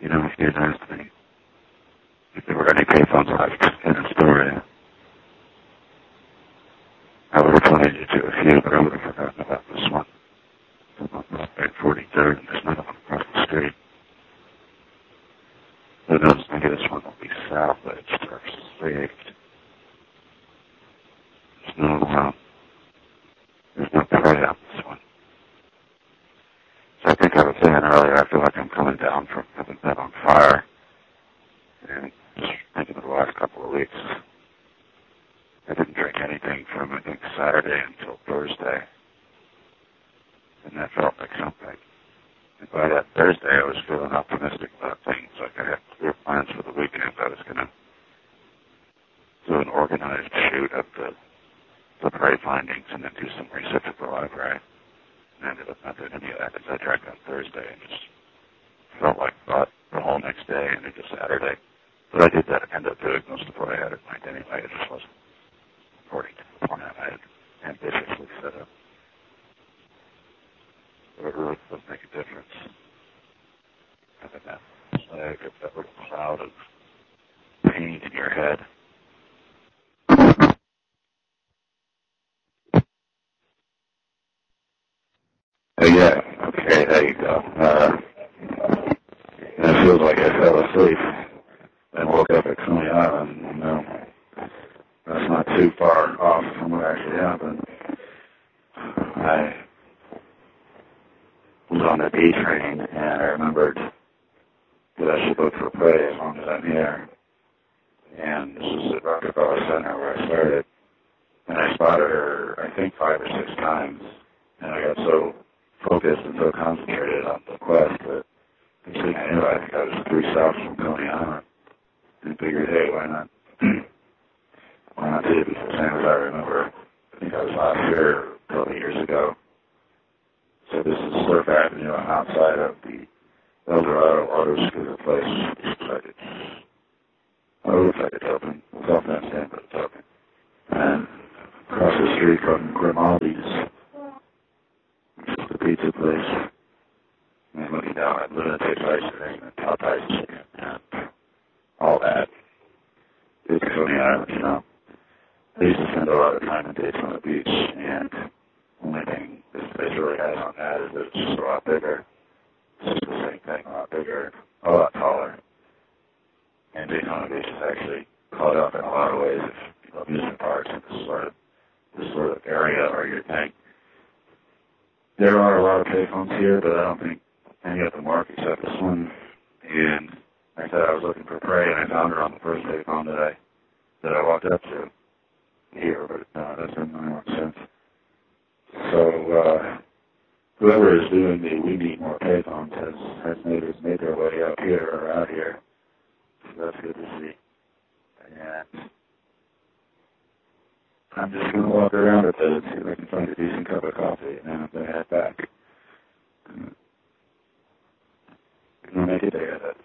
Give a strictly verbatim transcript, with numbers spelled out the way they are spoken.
You know, if you had asked me if there were any payphones left in Astoria, I would have pointed you to a few, but I would have forgotten about this one. At forty-third, and there's none of them across the street. Who knows, maybe this one will be salvaged or saved. There's no, uh, there's no prey on this one. So I think I was saying earlier, I feel like I'm coming down from having been on fire. And just thinking of the last couple of weeks, I didn't drink anything from, I think, Saturday until Thursday. And that felt like something. And by that Thursday, I was feeling optimistic about things. Like I had clear plans for the weekend. I was going to do an organized shoot of the, the prey findings and then do some research at the library. And I ended up not doing any of that as I drank on Thursday and just felt like thought the whole next day and into Saturday. But I did that. I ended up doing most of what I had in mind anyway. It just wasn't according to the plan I had ambitiously set up. But it really does make a difference. Having that slag of that little cloud of pain in your head. Oh yeah, okay, there you go. Uh, and it feels like I fell asleep and woke up at Coney Island. You know, that's not too far off from what actually happened. I was on the D train, and I remembered that I should look for prey as long as I'm here. And this is at Rockefeller Center where I started. And I spotted her, I think, five or six times. And I got so focused and so concentrated on the quest that the next thing I knew, I think I was three stops from Coney Island. And figured, hey, why not? why not see it? Because the same as I remember, I think I was last here a couple of years ago. So this is Surf Avenue. I'm outside of the Eldorado Auto Scooter place. Looks like it's, oh, it looks like it's open. It's off that stand, but it's open. And across the street from Grimaldi's, which is the pizza place. And looking down at Lunatics Ice Cream and Top Ice Chicken and all that. It's Coney Island, you know. I used to spend a lot of time and days on the beach, and the only thing this place really has on that is that it's just a lot bigger. It's just the same thing, a lot bigger, a lot taller. And Daytona Beach is actually caught up in a lot of ways if you love amusement parks and this sort of this sort of area where you think there are a lot of payphones here, but I don't think any of them work except this one. And like I said, I was looking for prey, and I found her on the first payphone that I that I walked up to here, but uh, that doesn't really make sense. So uh, whoever is doing the We Need More Payphones has has made has made their way up here or out here. So that's good to see. And I'm just going to walk around a bit and see if I can find a decent cup of coffee, and then I'm going to head back. I'm going to make a day of it.